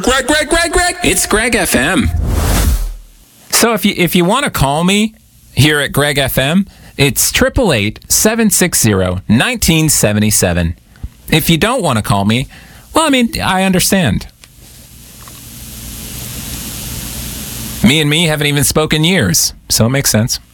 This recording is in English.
Greg. It's Greg FM. So if you want to call me here at Greg FM, it's 888-760-1977. If you don't want to call me, well, I mean, I understand. Me and me haven't even spoken years, so it makes sense.